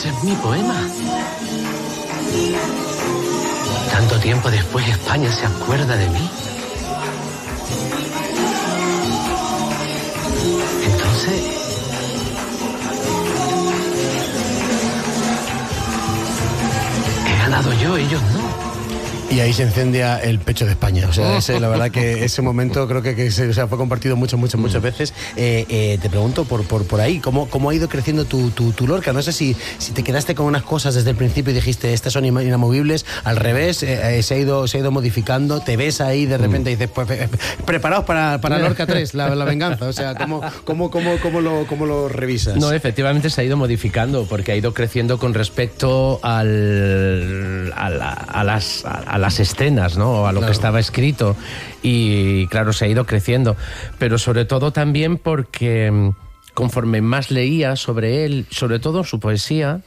ese es mi poema. Tanto tiempo después España se acuerda de mí. Entonces... he ganado yo, ellos no. Y ahí se incendia el pecho de España. O sea, la verdad que ese momento creo que fue compartido muchas veces. Te pregunto por ahí, ¿cómo ha ido creciendo tu Lorca? No sé si te quedaste con unas cosas desde el principio y dijiste, estas son inamovibles, al revés, se ha ido modificando, te ves ahí de repente y dices, pues preparados para Lorca 3, la venganza. O sea, ¿cómo lo revisas? No, efectivamente se ha ido modificando porque ha ido creciendo con respecto a las escenas, ¿no? O a lo que estaba escrito, y claro, se ha ido creciendo, pero sobre todo también porque conforme más leía sobre él, sobre todo su poesía,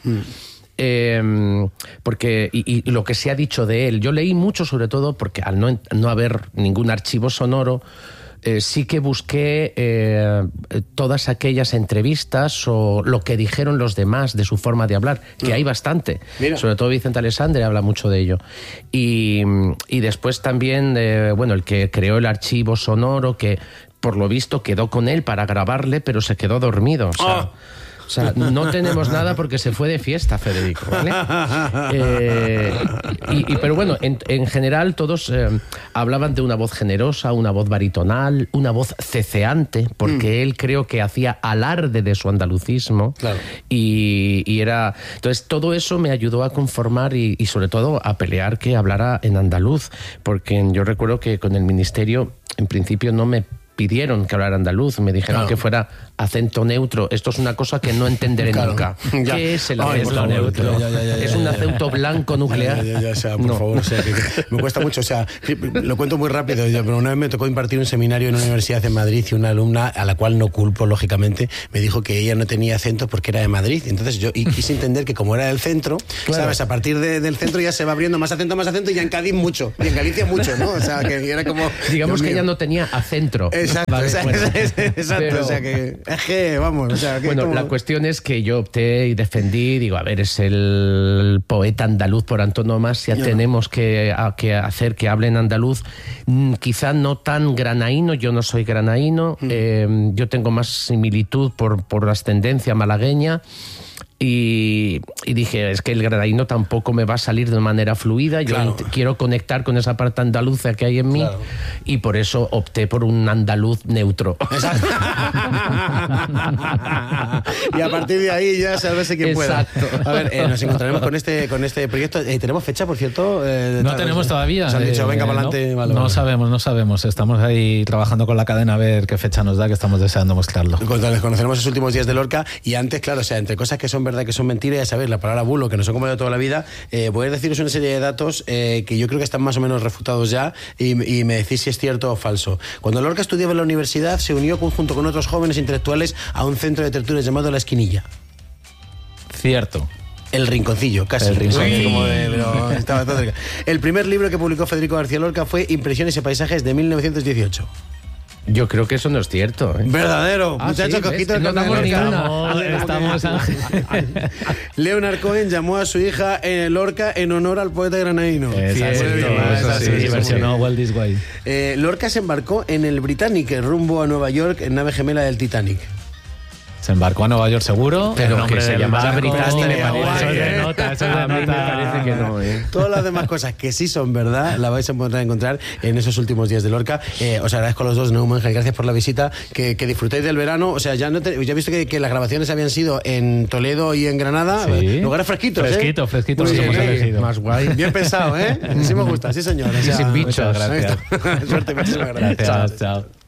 porque y lo que se ha dicho de él, yo leí mucho, sobre todo porque al no haber ningún archivo sonoro, sí que busqué todas aquellas entrevistas o lo que dijeron los demás de su forma de hablar, que hay bastante. Mira. Sobre todo Vicente Alexandre habla mucho de ello. Y después también, el que creó el archivo sonoro, que por lo visto quedó con él para grabarle, pero se quedó dormido. O sea, no tenemos nada porque se fue de fiesta, Federico, ¿vale? Pero bueno, en general todos hablaban de una voz generosa, una voz baritonal, una voz ceceante, porque él creo que hacía alarde de su andalucismo. Claro. Y era... Entonces todo eso me ayudó a conformar y sobre todo a pelear que hablara en andaluz, porque yo recuerdo que con el ministerio en principio no me pidieron que hablara andaluz, me dijeron que fuera acento neutro. Esto es una cosa que no entenderé nunca. ¿Qué es el acento neutro? ¿Es un acento blanco nuclear? O sea, por favor, o sea, que me cuesta mucho, o sea, lo cuento muy rápido, pero una vez me tocó impartir un seminario en una universidad en Madrid y una alumna, a la cual no culpo, lógicamente, me dijo que ella no tenía acento porque era de Madrid. Entonces yo quise entender que como era del centro, ¿sabes? A partir del centro ya se va abriendo más acento, y en Cádiz mucho, y en Galicia mucho, ¿no? O sea, que era como... Digamos que ella no tenía acento. Exacto, vale, exacto, pero, o sea que es que, vamos, o sea que bueno, la cuestión es que yo opté y defendí, digo, a ver, es el poeta andaluz por antonomasia, tenemos que hacer que hablen andaluz, quizá no tan granaíno, yo no soy granaíno, yo tengo más similitud por ascendencia malagueña. Y dije, es que el granaíno tampoco me va a salir de manera fluida, yo quiero conectar con esa parte andaluza que hay en mí, y por eso opté por un andaluz neutro. Y a partir de ahí ya sálvese quien pueda. Exacto. A ver, nos encontraremos con este proyecto. ¿Tenemos fecha, por cierto? No tenemos todavía. Nos han dicho, venga para adelante. No sabemos. Estamos ahí trabajando con la cadena a ver qué fecha nos da, que estamos deseando mostrarlo. Les conoceremos los últimos días de Lorca, y antes, claro, o sea, entre cosas que son verdad, que son mentiras, ya sabéis, la palabra bulo, que nos ha acompañado toda la vida, voy a deciros una serie de datos que yo creo que están más o menos refutados ya, y me decís si es cierto o falso. Cuando Lorca estudiaba en la universidad, se unió junto con otros jóvenes intelectuales a un centro de tertulias llamado La Esquinilla. Cierto. El Rinconcillo, casi. El Rinconcillo. Pero estaba todo cerca. El primer libro que publicó Federico García Lorca fue Impresiones y Paisajes, de 1918. Yo creo que eso no es cierto. Verdadero. Muchachos, cojitos. No damos ni una. Estamos Leonard Cohen llamó a su hija Lorca en honor al poeta granaíno. Sí, versionó Well This Way. Lorca se embarcó en el Britannic rumbo a Nueva York, en nave gemela del Titanic. Se embarcó a Nueva York seguro, pero que se llamaba Britannic me parece que no. Todas las demás cosas que sí son verdad la vais a poder encontrar en esos últimos días de Lorca. Os agradezco a los dos, Neumann, gracias por la visita, que disfrutéis del verano. O sea, ya he visto que las grabaciones habían sido en Toledo y en Granada, lugares fresquitos. Fresquitos los hemos elegido. Más guay. Bien pensado, ¿eh? Sí me gusta, sí señor. Sin bichos. Gracias. Suerte, muchísimas gracias. Chao.